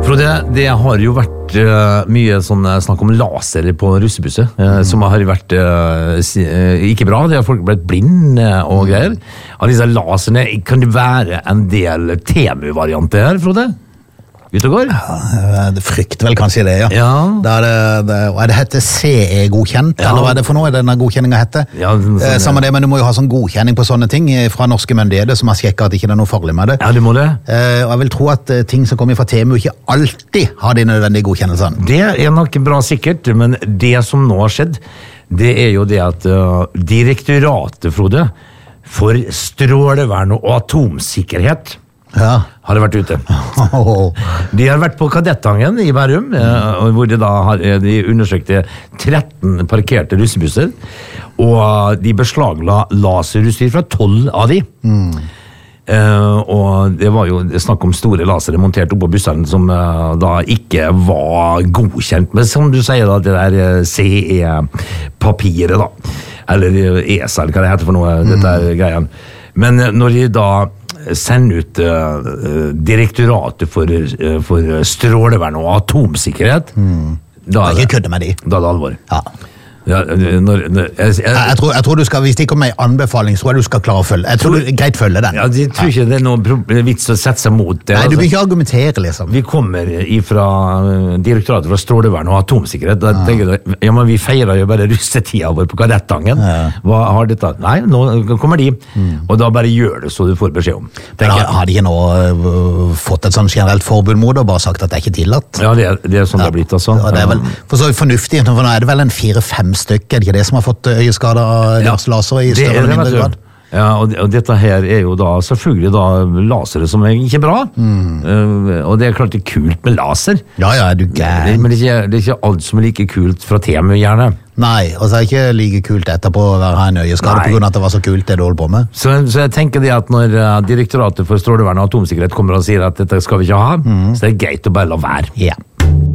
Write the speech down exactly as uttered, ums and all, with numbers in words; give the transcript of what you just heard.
Frode, det har jo vært uh, mye sånn snakk om laser på russebusser, uh, mm. som har vært uh, si, uh, ikke bra. Det har folk blitt blind uh, og greier. Av disse laserne, kan det være en del Temu-varianter her, Frode? Ut og går? Ja, det frykter vel kanskje det, ja. ja. Da er det, det, hva er det heter C E-godkjent, ja. Eller hva er det for noe, denne godkjenningen heter? Ja, sånn, eh, Samme det, men du må jo ha sånn godkjenning på sånne ting fra norske myndigheter som har sjekket at ikke det er noe farlig med det. Ja, du må det. Eh, og jeg vil tro at ting som kommer fra Temu ikke alltid har de nødvendige godkjennelsene. Det er nok bra sikkert, men det som nå har skjedd, det er jo det at uh, direktoratet, Frode, for strålevern og atomsikkerhet, ja. Har det vært ute. De har vært på Kadettangen i Bærum, mm. hvor de da har de undersøkte tretten parkerte russebusser, og de beslagla laserutstyr fra tolv av de. Mm. Uh, og det var jo snakk om store lasere montert opp på bussene som uh, da ikke var godkjent, men som du sier da, det der C E-papiret da, eller E S A, eller hva det heter for noe, mm. dette er greien. Men når de da sender ut uh, direktoratet for, uh, for strålevern og atomsikkerhet, mm. da er det ikke kødde med de. Da er det alvor. Ja. Ja, når, når, jeg, jeg, jeg, tror, jeg tror du skal, hvis de kommer med en anbefaling, så tror jeg du skal klare å følge. Jeg tror du greit følge den. Ja, jeg tror ikke det er noen vits å sette seg mot det. Nei, altså. Du vil ikke argumentere, liksom. Vi kommer fra direktoratet for strålevern og atomsikkerhet. Da ja. tenker du, ja, men vi feirer jo bare russetida vår på Kadettangen. Ja. Hva har dette? Nei, nå kommer de. Mm. Og da bare gjør det så du får beskjed om. Men har, har de ikke nå uh, fått et sånn generelt forbud mot det, og bare sagt at det er ikke tillatt? Ja, det er, det er sånn ja. det er blitt, altså. Ja, det er vel, for så fornuftig, for nå er det vel en fire-fem stykker, er det ikke det som har fått øyeskader av ja, laser i større eller mindre grad? Ja, og, og dette her er jo da selvfølgelig da lasere som er ikke bra. Mm. Uh, og det er klart det er kult med laser. Ja, ja, er du gæren. Men det er, ikke, det er ikke alt som er like kult fra Temu, gjerne. Nei, og så er det ikke like kult etterpå å ha en øyeskade på grunn av at det var så kult det du holdt på med. Så, så jeg tenker det at når direktoratet for strålevern og atomsikkerhet kommer og sier at dette skal vi ikke ha, mm. så det er greit å bare la være. Ja.